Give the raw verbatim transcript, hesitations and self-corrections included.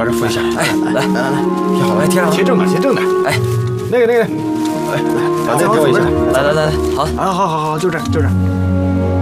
这扶一下。 哎，来来来， 贴好了， 来贴上。 贴正点，贴正点。 哎， 那个那个，哎，把这给我一下。 来来来来，好。 啊，好好好，就这，就这。